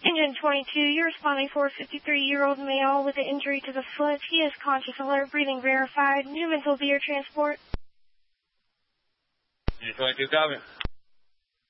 Engine 22, you're responding for a 53-year-old male with an injury to the foot. He is conscious, alert, breathing verified. Newman's will be your transport. Engine 22, copy.